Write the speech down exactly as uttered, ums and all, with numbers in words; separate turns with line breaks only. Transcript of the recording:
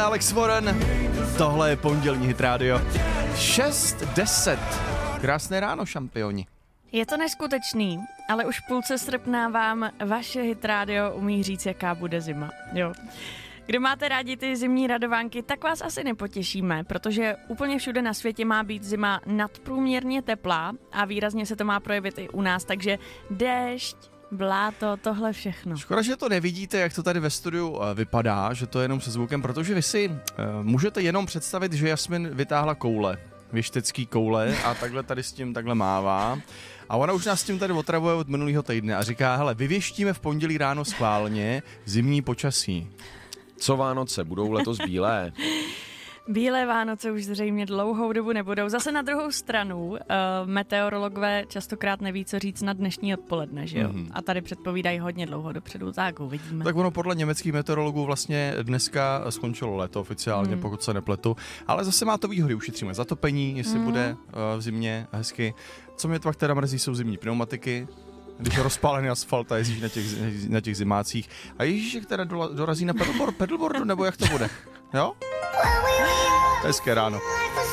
Alex Warren. Tohle je pondělní Hit Radio. šest deset. Krásné ráno, šampioni.
Je to neskutečný, ale už v půlce srpna vám vaše Hit Radio umí říct, jaká bude zima. Jo. Kdo máte rádi ty zimní radovánky, tak vás asi nepotěšíme, protože úplně všude na světě má být zima nadprůměrně teplá a výrazně se to má projevit i u nás, takže déšť, bláto, tohle všechno.
Škoda, že to nevidíte, jak to tady ve studiu vypadá, že to je jenom se zvukem, protože vy si uh, můžete jenom představit, že Jasmin vytáhla koule, věštecký koule a takhle tady s tím takhle mává. A ona už nás s tím tady otravuje od minulého týdne a říká, hele, vyvěštíme v pondělí ráno schválně zimní počasí.
Co Vánoce, budou letos bílé?
Bílé Vánoce už zřejmě dlouhou dobu nebudou. Zase na druhou stranu, uh, meteorologové častokrát neví, co říct na dnešní odpoledne, že jo? Mm-hmm. A tady předpovídají hodně dlouho dopředu, tak uvidíme.
Tak ono podle německých meteorologů vlastně dneska skončilo léto oficiálně, mm. pokud se nepletu. Ale zase má to výhody, ušetříme zatopení, jestli mm. bude uh, v zimě hezky. Co mě to teda mrzí, jsou zimní pneumatiky. Když je rozpálený asfalt a jezdíš na těch, na těch zimácích. A Ježíšek teda dorazí na pedalboard, pedalboardu, nebo jak to bude? Jo? Hezké ráno.